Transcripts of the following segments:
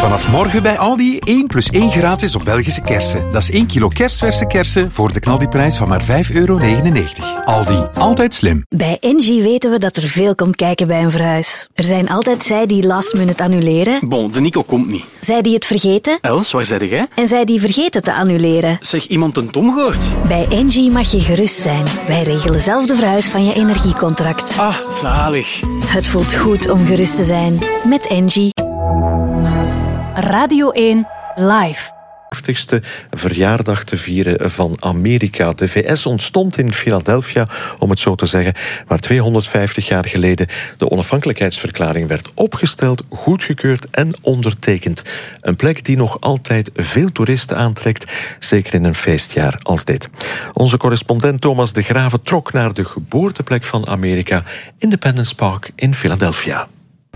Vanaf morgen bij Aldi 1 plus 1 gratis op Belgische kersen. Dat is 1 kilo kerstverse kersen voor de knaldiprijs van maar €5,99. Aldi, altijd slim. Bij Engie weten we dat er veel komt kijken bij een verhuis. Er zijn altijd zij die last minute annuleren. Bon, de Nico komt niet. Zij die het vergeten. Els, waar zei jij? En zij die vergeten te annuleren. Zeg, iemand een Tom gehoord? Bij Engie mag je gerust zijn. Wij regelen zelf de verhuis van je energiecontract. Ah, zalig. Het voelt goed om gerust te zijn met Engie. Radio 1 Live. 50ste verjaardag te vieren van Amerika. De VS ontstond in Philadelphia, om het zo te zeggen, waar 250 jaar geleden de onafhankelijkheidsverklaring werd opgesteld, goedgekeurd en ondertekend. Een plek die nog altijd veel toeristen aantrekt, zeker in een feestjaar als dit. Onze correspondent Thomas de Grave trok naar de geboorteplek van Amerika, Independence Park in Philadelphia.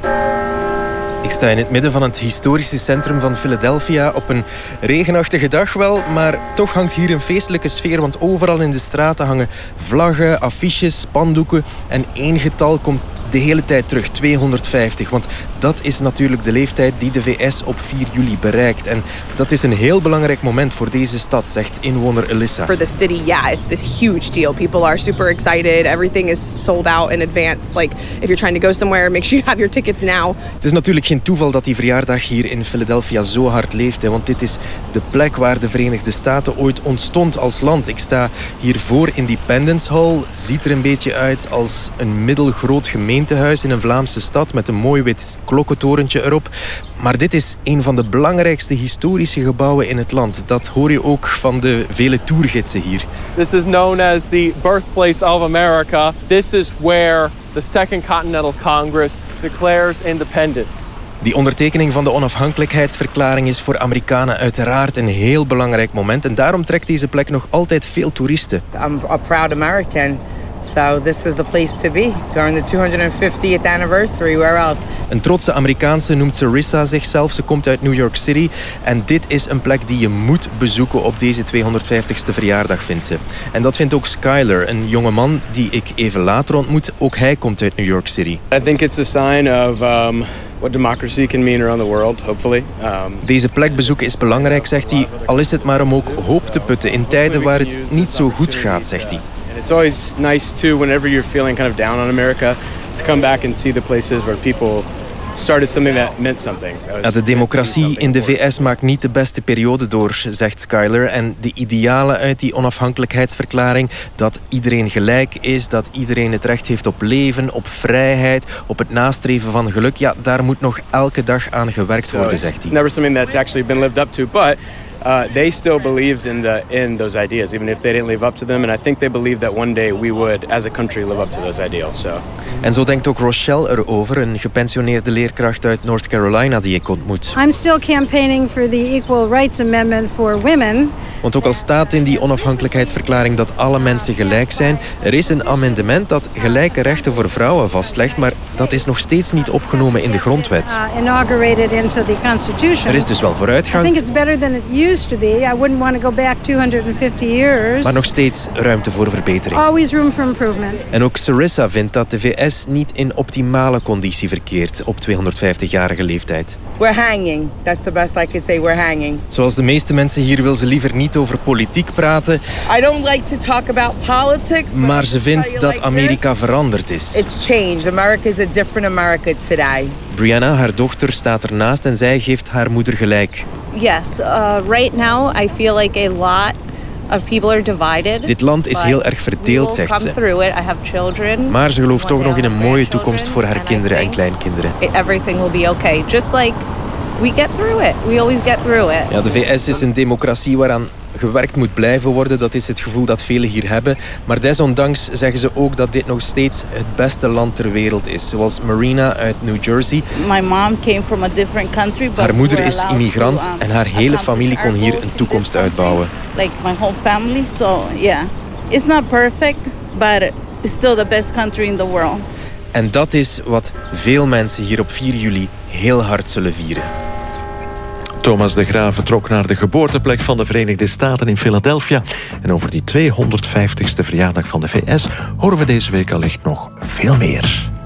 Ik sta in het midden van het historische centrum van Philadelphia op een regenachtige dag wel, maar toch hangt hier een feestelijke sfeer, want overal in de straten hangen vlaggen, affiches, spandoeken en één getal komt de hele tijd terug, 250. Want dat is natuurlijk de leeftijd die de VS op 4 juli bereikt. En dat is een heel belangrijk moment voor deze stad, zegt inwoner Elissa. For the city, yeah, it's a huge deal. People are super excited. Everything is sold out in advance. Like, if you're trying to go somewhere, make sure you have your tickets now. Het is natuurlijk geen toeval dat die verjaardag hier in Philadelphia zo hard leeft. Want dit is de plek waar de Verenigde Staten ooit ontstond als land. Ik sta hier voor Independence Hall. Ziet er een beetje uit als een middelgroot gemeentehuis in een Vlaamse stad met een mooi wit klokkentorentje erop. Maar dit is een van de belangrijkste historische gebouwen in het land. Dat hoor je ook van de vele toergidsen hier. This is known as the birthplace of America. This is where the Second Continental Congress declares independence. Die ondertekening van de onafhankelijkheidsverklaring is voor Amerikanen uiteraard een heel belangrijk moment. En daarom trekt deze plek nog altijd veel toeristen. I'm a proud American. So this is the place to be during the 250th anniversary. Where else? Een trotse Amerikaanse noemt Sarissa zichzelf. Ze komt uit New York City. En dit is een plek die je moet bezoeken op deze 250ste verjaardag, vindt ze. En dat vindt ook Skyler, een jonge man die ik even later ontmoet. Ook hij komt uit New York City. I think it's a sign of what democracy can mean around the world, hopefully. Deze plek bezoeken is belangrijk, zegt hij. Al is het maar om ook hoop te putten in tijden waar het niet zo goed gaat, zegt hij. It's always nice too, whenever you're feeling kind of down on America, to come back and see the places where people started something that meant something. De democratie in de VS maakt niet de beste periode door, zegt Skyler. En de idealen uit die onafhankelijkheidsverklaring, dat iedereen gelijk is, dat iedereen het recht heeft op leven, op vrijheid, op het nastreven van geluk, ja, daar moet nog elke dag aan gewerkt worden, zegt hij. It's never something that's actually been lived up to, but they still believed in those ideas, even if they didn't live up to them. And I think they believed that one day we would, as a country, live up to those ideals. So. En zo denkt ook Rochelle erover, een gepensioneerde leerkracht uit North Carolina die ik ontmoet. I'm still campaigning for the Equal Rights Amendment for women. Want ook al staat in die onafhankelijkheidsverklaring dat alle mensen gelijk zijn, er is een amendement dat gelijke rechten voor vrouwen vastlegt, maar dat is nog steeds niet opgenomen in de grondwet. Inaugurated into the Constitution. Er is dus wel vooruitgang. I think it's better than it used to be. I wouldn't want to go back 250 years. Maar nog steeds ruimte voor verbetering. Always room for improvement. En ook Sarissa vindt dat de VS niet in optimale conditie verkeert op 250-jarige leeftijd. We're hanging. That's the best I could say. We're hanging. Zoals de meeste mensen hier wil ze liever niet over politiek praten. I don't like to talk about politics. Maar ze vindt dat Amerika veranderd is. It's changed. America is a different America today. Brianna, haar dochter, staat ernaast en zij geeft haar moeder gelijk. Yes, right now I feel like a lot of people are divided. Dit land is heel erg verdeeld, zegt ze. I have children. Maar ze gelooft toch nog in een mooie toekomst voor haar kinderen en kleinkinderen. Everything will be okay. Just like we get through it. We always get through it. Ja, de VS is een democratie waaraan gewerkt moet blijven worden. Dat is het gevoel dat velen hier hebben. Maar desondanks zeggen ze ook dat dit nog steeds het beste land ter wereld is. Zoals Marina uit New Jersey. My mom came from a different country, but haar moeder is immigrant en haar hele familie kon hier een toekomst uitbouwen. Like my whole family, so yeah. It's not perfect, but it's still the best country in the world. En dat is wat veel mensen hier op 4 juli heel hard zullen vieren. Thomas de Grave trok naar de geboorteplek van de Verenigde Staten in Philadelphia. En over die 250ste verjaardag van de VS horen we deze week allicht nog veel meer.